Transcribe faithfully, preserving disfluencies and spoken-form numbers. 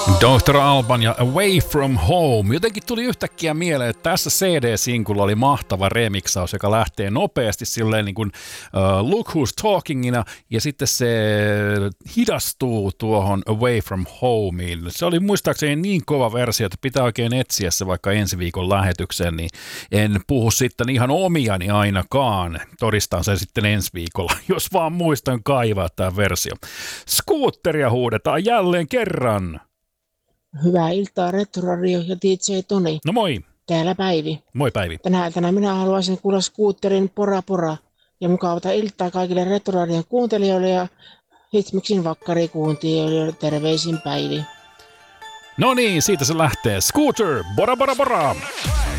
doktor Alban ja Away From Home. Jotenkin tuli yhtäkkiä mieleen, että tässä C D-sinkulla oli mahtava remiksaus, joka lähtee nopeasti silleen niin kuin uh, Look Who's Talkingina ja sitten se hidastuu tuohon Away From Homeen. Se oli muistaakseni niin kova versio, että pitää oikein etsiä se vaikka ensi viikon lähetykseen, niin en puhu sitten ihan omiani ainakaan. Todistan sen sitten ensi viikolla, jos vaan muistan kaivaa tämä versio. Scooteria huudetaan jälleen kerran. Hyvää iltaa, Retroradio ja D J Toni. No moi. Täällä Päivi. Moi Päivi. Tänä iltana minä haluaisin kuulla Scooterin Pora Pora. Ja mukavaa iltaa kaikille Retroradion kuuntelijoille ja Hitmixin vakkarikuuntelijoille. Terveisin Päivi. No niin, siitä se lähtee. Scooter, Bora Bora Bora.